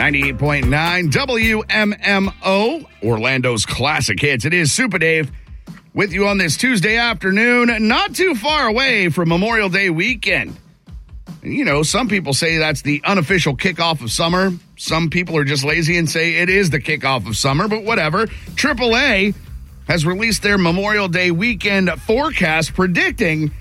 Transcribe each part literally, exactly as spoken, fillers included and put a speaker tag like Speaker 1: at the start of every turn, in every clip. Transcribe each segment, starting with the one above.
Speaker 1: ninety-eight point nine W M M O, Orlando's classic hits. It is Super Dave with you on this Tuesday afternoon, not too far away from Memorial Day weekend. And, you know, some people say that's the unofficial kickoff of summer. Some people are just lazy and say it is the kickoff of summer, but whatever. triple A has released their Memorial Day weekend forecast, predicting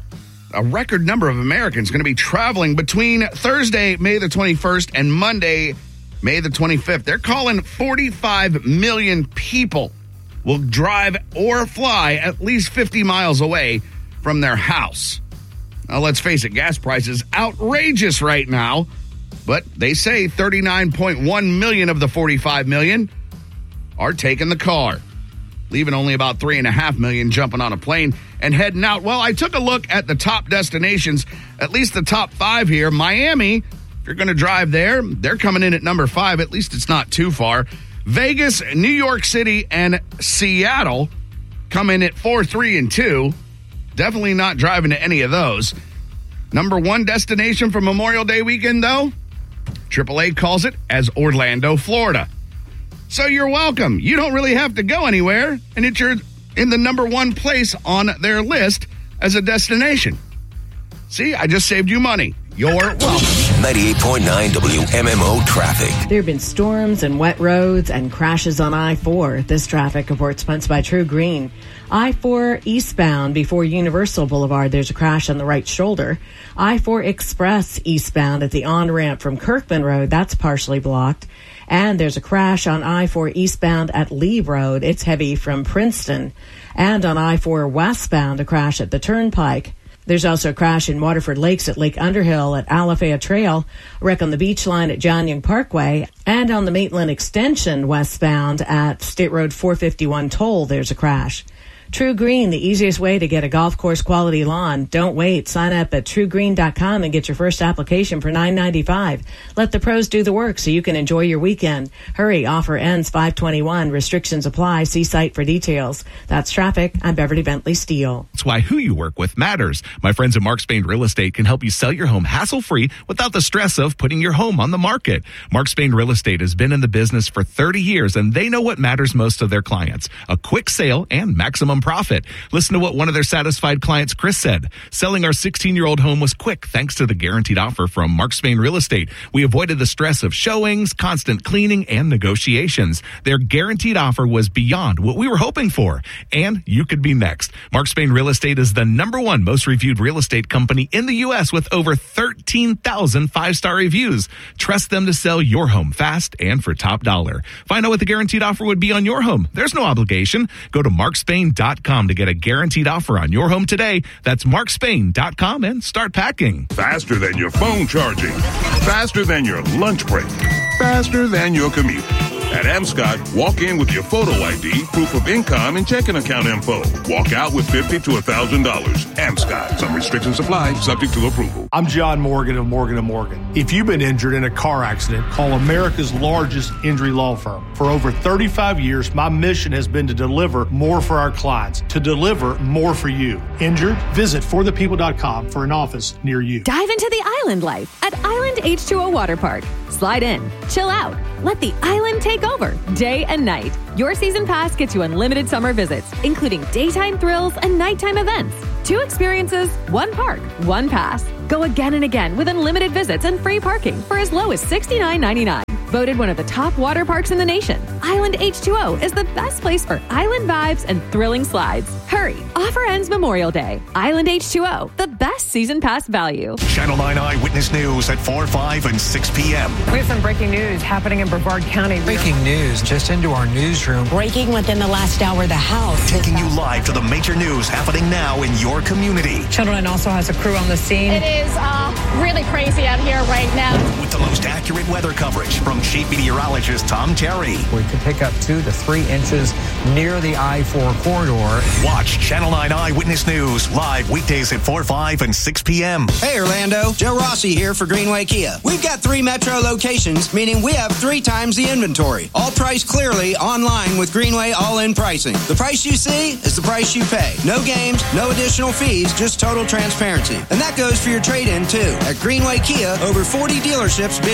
Speaker 1: a record number of Americans going to be traveling between Thursday, May the twenty-first, and Monday, May the twenty-fifth. They're calling forty-five million people will drive or fly at least fifty miles away from their house. Now, let's face it, gas prices outrageous right now, but they say thirty-nine point one million of the forty-five million are taking the car, leaving only about three and a half million jumping on a plane and heading out. Well, I took a look at the top destinations, at least the top five here. Miami, if you're going to drive there, they're coming in at number five. At least it's not too far. Vegas, New York City, and Seattle come in at four, three, and two. Definitely not driving to any of those. Number one destination for Memorial Day weekend, though, triple A calls it as Orlando, Florida. So you're welcome. You don't really have to go anywhere, and it's your, in the number one place on their list as a destination. See, I just saved you money. You're welcome.
Speaker 2: ninety-eight point nine W M M O traffic.
Speaker 3: There have been storms and wet roads and crashes on I four. This traffic report sponsored by True Green. I four eastbound before Universal Boulevard, there's a crash on the right shoulder. I four Express eastbound at the on-ramp from Kirkman Road, that's partially blocked. And there's a crash on I four eastbound at Lee Road. It's heavy from Princeton. And on I four westbound, a crash at the Turnpike. There's also a crash in Waterford Lakes at Lake Underhill at Alafaya Trail, a wreck on the beach line at John Young Parkway, and on the Maitland Extension westbound at State Road four fifty-one Toll, there's a crash. True Green, the easiest way to get a golf course quality lawn. Don't wait. Sign up at true green dot com and get your first application for nine ninety-five. Let the pros do the work so you can enjoy your weekend. Hurry, offer ends five twenty-one. Restrictions apply. See site for details. That's traffic. I'm Beverly Bentley Steele.
Speaker 4: That's why who you work with matters. My friends at Mark Spain Real Estate can help you sell your home hassle-free without the stress of putting your home on the market. Mark Spain Real Estate has been in the business for thirty years, and they know what matters most to their clients: a quick sale and maximum profit. Listen to what one of their satisfied clients, Chris, said. Selling our sixteen-year-old home was quick thanks to the guaranteed offer from Mark Spain Real Estate. We avoided the stress of showings, constant cleaning, and negotiations. Their guaranteed offer was beyond what we were hoping for. And you could be next. Mark Spain Real Estate is the number one most reviewed real estate company in the U S with over thirteen thousand five-star reviews. Trust them to sell your home fast and for top dollar. Find out what the guaranteed offer would be on your home. There's no obligation. Go to mark spain dot com to get a guaranteed offer on your home today. That's mark spain dot com and start packing.
Speaker 5: Faster than your phone charging. Faster than your lunch break. Faster than your commute. At Amscot, walk in with your photo I D, proof of income, and checking account info. Walk out with fifty to one thousand dollars. Amscot. Some restrictions apply, subject to approval.
Speaker 6: I'm John Morgan of Morgan and Morgan. If you've been injured in a car accident, call America's largest injury law firm. For over thirty-five years, my mission has been to deliver more for our clients, to deliver more for you. Injured? Visit for the people dot com for an office near you.
Speaker 7: Dive into the island life at Island H two O Water Park. Slide in, chill out, let the island take over day and night. Your season pass gets you unlimited summer visits, including daytime thrills and nighttime events. Two experiences, one park, one pass. Go again and again with unlimited visits and free parking for as low as sixty-nine ninety-nine. Voted one of the top water parks in the nation, Island H two O is the best place for island vibes and thrilling slides. Hurry, offer ends Memorial Day. Island H two O, the best season pass value.
Speaker 2: Channel nine Eyewitness News at four, five, and six p.m.
Speaker 8: We have some breaking news happening in Brevard County.
Speaker 9: Breaking news just into our newsroom.
Speaker 10: Breaking within the last hour, the House.
Speaker 2: Taking you live to the major news happening now in your community.
Speaker 8: Channel nine also has a crew on the scene.
Speaker 11: It is uh, really crazy out here right now.
Speaker 2: With the most accurate weather coverage from Chief Meteorologist Tom Terry.
Speaker 9: We could pick up two to three inches near the I four corridor.
Speaker 2: Watch Channel nine Eyewitness News live weekdays at four, five, and six p.m.
Speaker 12: Hey, Orlando. Joe Rossi here for Greenway Kia. We've got three metro locations, meaning we have three times the inventory. All priced clearly online with Greenway all-in pricing. The price you see is the price you pay. No games, no additional fees, just total transparency. And that goes for your trade-in, too. At Greenway Kia, over forty dealerships bid for your trade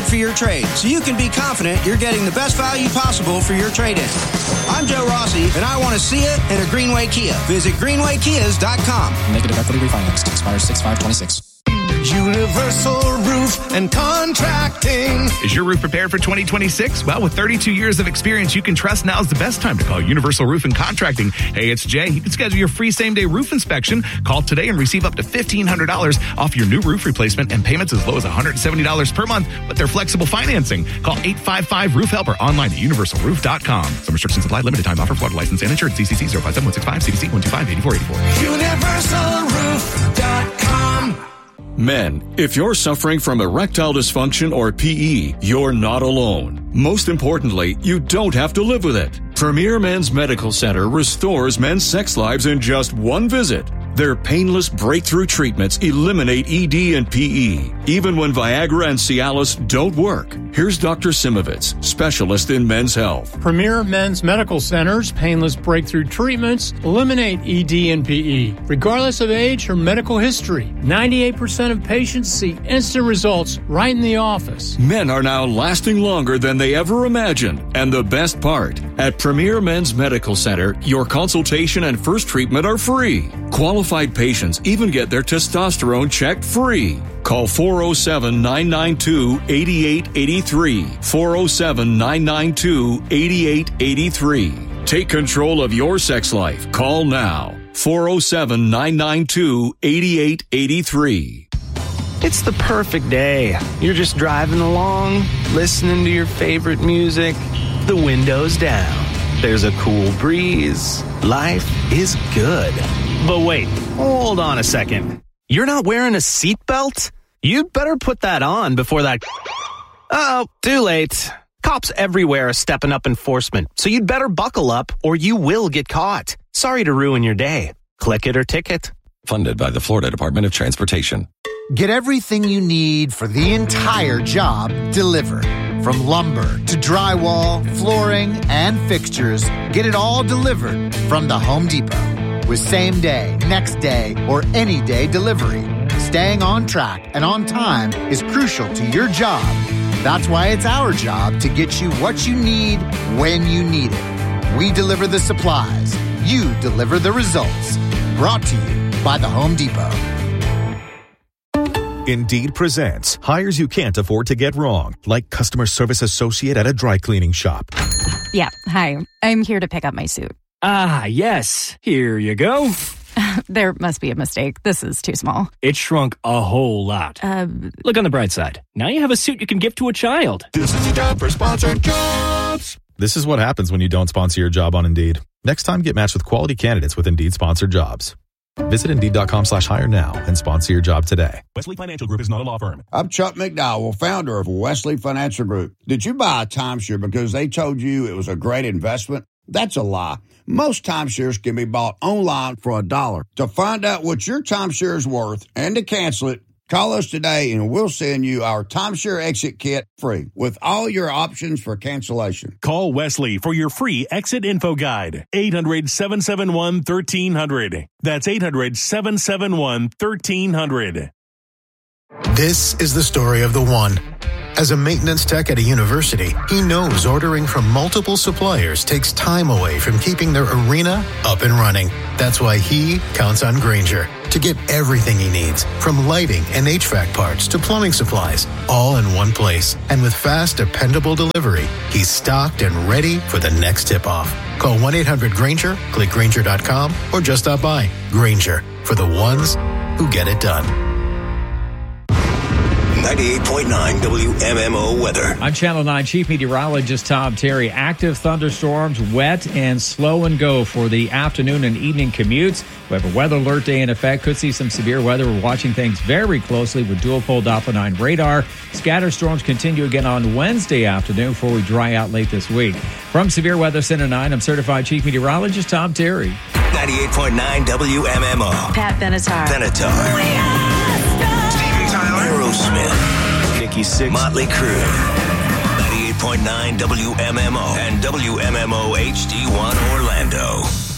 Speaker 12: trade, so you can be confident you're getting the best value possible for your trade-in. I'm Joe Rossi, and I want to see it in a Greenway Kia. Visit greenway kias dot com.
Speaker 13: Negative equity refinanced. Expires six five twenty-six.
Speaker 14: Universal Roof and Contracting.
Speaker 4: Is your roof prepared for twenty twenty-six? Well, with thirty-two years of experience, you can trust now's the best time to call Universal Roof and Contracting. Hey, it's Jay. You can schedule your free same-day roof inspection. Call today and receive up to fifteen hundred dollars off your new roof replacement and payments as low as one hundred seventy dollars per month with their flexible financing. Call eight five five, roof help or online at universal roof dot com. Some restrictions apply. Limited time offer. Florida license and insured. C C C zero five seven one six five, C D C one two five, eight four eight four.
Speaker 14: universal roof dot com.
Speaker 15: Men, if you're suffering from erectile dysfunction or P E, you're not alone. Most importantly, you don't have to live with it. Premier Men's Medical Center restores men's sex lives in just one visit. Their painless breakthrough treatments eliminate E D and P E, even when Viagra and Cialis don't work. Here's Doctor Simovitz, specialist in men's health.
Speaker 6: Premier Men's Medical Center's painless breakthrough treatments eliminate E D and P E, regardless of age or medical history. ninety-eight percent of patients see instant results right in the office.
Speaker 15: Men are now lasting longer than they ever imagined. And the best part, at Premier Men's Medical Center, your consultation and first treatment are free. Qualified patients even get their testosterone checked free. Call four oh seven, nine nine two, eight eight eight three. four oh seven, nine nine two, eight eight eight three. Take control of your sex life. Call now. four oh seven, nine nine two, eight eight eight three.
Speaker 16: It's the perfect day. You're just driving along, listening to your favorite music. The window's down. There's a cool breeze. Life is good. But wait, hold on a second. You're not wearing a seatbelt? You'd better put that on before that... Uh-oh, too late. Cops everywhere are stepping up enforcement, so you'd better buckle up or you will get caught. Sorry to ruin your day. Click it or ticket.
Speaker 17: Funded by the Florida Department of Transportation.
Speaker 18: Get everything you need for the entire job delivered. From lumber to drywall, flooring, and fixtures, get it all delivered from the Home Depot. With same day, next day, or any day delivery. Staying on track and on time is crucial to your job. That's why it's our job to get you what you need when you need it. We deliver the supplies. You deliver the results. Brought to you by the Home Depot.
Speaker 19: Indeed presents hires you can't afford to get wrong, like customer service associate at a dry cleaning shop.
Speaker 20: Yeah, hi. I'm here to pick up my suit.
Speaker 21: Ah, yes. Here you go.
Speaker 20: There must be a mistake. This is too small.
Speaker 21: It shrunk a whole lot.
Speaker 20: Uh,
Speaker 21: Look on the bright side. Now you have a suit you can give to a child.
Speaker 14: This is the job for sponsored jobs.
Speaker 19: This is what happens when you don't sponsor your job on Indeed. Next time, get matched with quality candidates with Indeed sponsored jobs. Visit Indeed.com slash hire now and sponsor your job today.
Speaker 22: Wesley Financial Group is not a law firm.
Speaker 23: I'm Chuck McDowell, founder of Wesley Financial Group. Did you buy a timeshare because they told you it was a great investment? That's a lie. Most timeshares can be bought online for a dollar. To find out what your timeshare is worth and to cancel it, call us today and we'll send you our timeshare exit kit free with all your options for cancellation.
Speaker 22: Call Wesley for your free exit info guide. eight hundred, seven seven one, one three zero zero. That's eight hundred, seven seven one, one three zero zero.
Speaker 24: This is the story of the one. As a maintenance tech at a university, he knows ordering from multiple suppliers takes time away from keeping their arena up and running. That's why he counts on Grainger to get everything he needs, from lighting and H V A C parts to plumbing supplies, all in one place. And with fast, dependable delivery, he's stocked and ready for the next tip-off. Call one eight hundred Grainger, click Grainger dot com, or just stop by. Grainger, for the ones who get it done.
Speaker 25: ninety-eight point nine W M M O weather.
Speaker 26: I'm Channel nine Chief Meteorologist Tom Terry. Active thunderstorms, wet and slow and go for the afternoon and evening commutes. We have a weather alert day in effect. Could see some severe weather. We're watching things very closely with dual pole Doppler nine radar. Scatter storms continue again on Wednesday afternoon before we dry out late this week. From Severe Weather Center nine, I'm Certified Chief Meteorologist Tom Terry.
Speaker 25: ninety-eight point nine W M M O.
Speaker 27: Pat Benatar.
Speaker 25: Benatar. Aerosmith, Nikki Sixx, Motley Crue, ninety-eight point nine W M M O and W M M O H D one Orlando.